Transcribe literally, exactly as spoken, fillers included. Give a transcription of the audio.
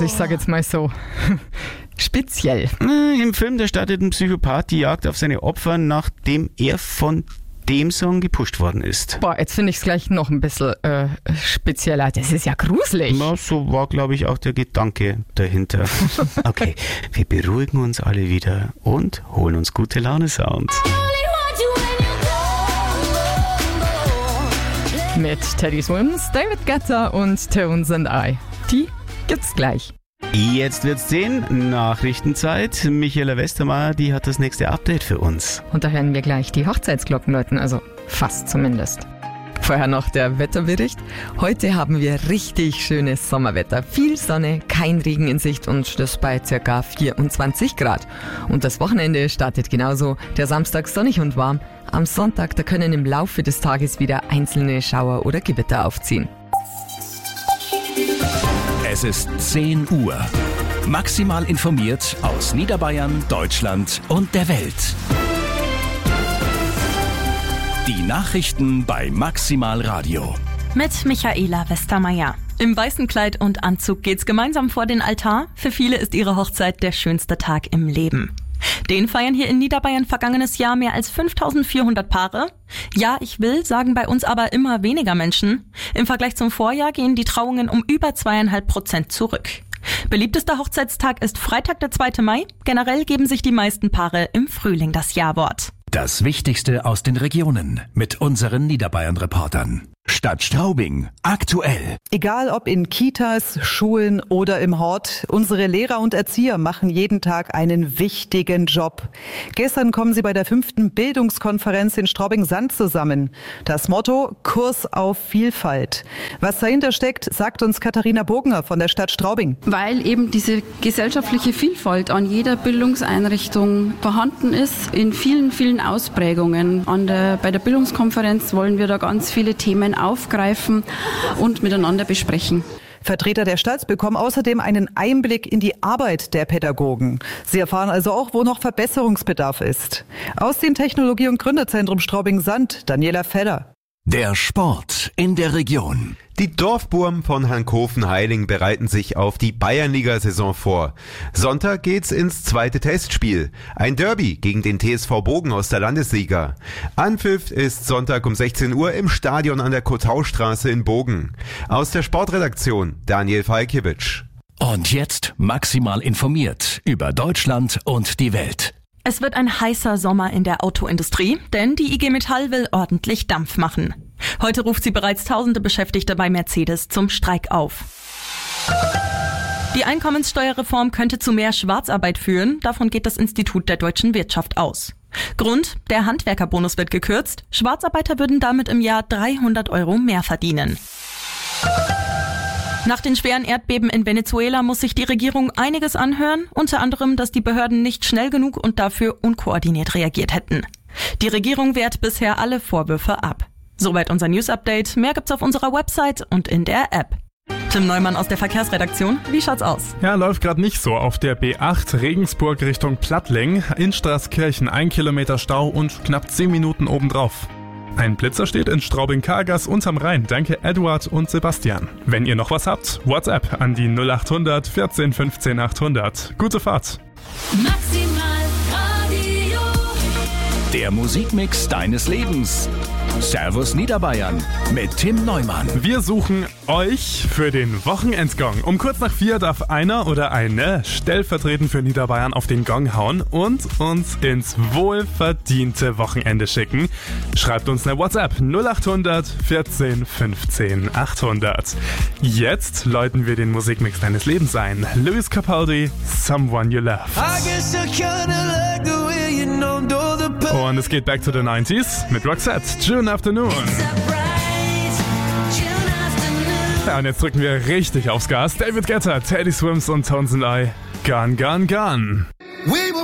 Also ich sage jetzt mal so, speziell. Im Film, da startet ein Psychopath die Jagd auf seine Opfer, nachdem er von dem Song gepusht worden ist. Boah, jetzt finde ich es gleich noch ein bisschen äh, spezieller. Das ist ja gruselig. Na, so war, glaube ich, auch der Gedanke dahinter. Okay, wir beruhigen uns alle wieder und holen uns gute Laune-Sounds. Mit Teddy Swims, David Guetta und Tones and I. Die gibt's gleich. Jetzt wird's zehn, Nachrichtenzeit. Michaela Westermeier, die hat das nächste Update für uns. Und da hören wir gleich die Hochzeitsglocken läuten, also fast zumindest. Vorher noch der Wetterbericht. Heute haben wir richtig schönes Sommerwetter. Viel Sonne, kein Regen in Sicht und das bei ca. vierundzwanzig Grad. Und das Wochenende startet genauso. Der Samstag sonnig und warm. Am Sonntag, da können im Laufe des Tages wieder einzelne Schauer oder Gewitter aufziehen. Es ist zehn Uhr. Maximal informiert aus Niederbayern, Deutschland und der Welt. Die Nachrichten bei Maximal Radio. Mit Michaela Westermeier. Im weißen Kleid und Anzug geht's gemeinsam vor den Altar. Für viele ist ihre Hochzeit der schönste Tag im Leben. Den feiern hier in Niederbayern vergangenes Jahr mehr als fünftausendvierhundert Paare. Ja, ich will, sagen bei uns aber immer weniger Menschen. Im Vergleich zum Vorjahr gehen die Trauungen um über zweieinhalb Prozent zurück. Beliebtester Hochzeitstag ist Freitag, der zweite Mai. Generell geben sich die meisten Paare im Frühling das Ja-Wort. Das Wichtigste aus den Regionen mit unseren Niederbayern-Reportern. Stadt Straubing, aktuell. Egal ob in Kitas, Schulen oder im Hort, unsere Lehrer und Erzieher machen jeden Tag einen wichtigen Job. Gestern kommen sie bei der fünften Bildungskonferenz in Straubing-Sand zusammen. Das Motto: Kurs auf Vielfalt. Was dahinter steckt, sagt uns Katharina Bogener von der Stadt Straubing. Weil eben diese gesellschaftliche Vielfalt an jeder Bildungseinrichtung vorhanden ist, in vielen, vielen Ausprägungen. An der, bei der Bildungskonferenz wollen wir da ganz viele Themen aufgreifen und miteinander besprechen. Vertreter der Stadt bekommen außerdem einen Einblick in die Arbeit der Pädagogen. Sie erfahren also auch, wo noch Verbesserungsbedarf ist. Aus dem Technologie- und Gründerzentrum Straubing-Sand, Daniela Feller. Der Sport in der Region. Die Dorfburm von Hankofen-Heiling bereiten sich auf die Bayernliga-Saison vor. Sonntag geht's ins zweite Testspiel. Ein Derby gegen den T S V Bogen aus der Landesliga. Anpfiff ist Sonntag um sechzehn Uhr im Stadion an der Kotaustraße in Bogen. Aus der Sportredaktion Daniel Falkiewicz. Und jetzt maximal informiert über Deutschland und die Welt. Es wird ein heißer Sommer in der Autoindustrie, denn die I G Metall will ordentlich Dampf machen. Heute ruft sie bereits tausende Beschäftigte bei Mercedes zum Streik auf. Die Einkommenssteuerreform könnte zu mehr Schwarzarbeit führen, davon geht das Institut der deutschen Wirtschaft aus. Grund: der Handwerkerbonus wird gekürzt, Schwarzarbeiter würden damit im Jahr dreihundert Euro mehr verdienen. Nach den schweren Erdbeben in Venezuela muss sich die Regierung einiges anhören, unter anderem, dass die Behörden nicht schnell genug und dafür unkoordiniert reagiert hätten. Die Regierung wehrt bisher alle Vorwürfe ab. Soweit unser News-Update. Mehr gibt's auf unserer Website und in der App. Tim Neumann aus der Verkehrsredaktion. Wie schaut's aus? Ja, läuft gerade nicht so. Auf der B acht Regensburg Richtung Plattling. In Straßkirchen ein Kilometer Stau und knapp zehn Minuten obendrauf. Ein Blitzer steht in Straubing-Kargas unterm Rhein. Danke Eduard und Sebastian. Wenn ihr noch was habt, WhatsApp an die null acht hundert vierzehn fünfzehn achthundert. Gute Fahrt. Maximal Radio. Der Musikmix deines Lebens. Servus Niederbayern mit Tim Neumann. Wir suchen euch für den Wochenendgong. Um kurz nach vier darf einer oder eine stellvertretend für Niederbayern auf den Gong hauen und uns ins wohlverdiente Wochenende schicken. Schreibt uns eine WhatsApp null acht hundert vierzehn fünfzehn achthundert. Jetzt läuten wir den Musikmix deines Lebens ein. Lewis Capaldi, Someone You Love. Und es geht back to the nineties mit Roxette, June Afternoon. Ja, und jetzt drücken wir richtig aufs Gas. David Guetta, Teddy Swims und Tones and I. Gone, gone, gone.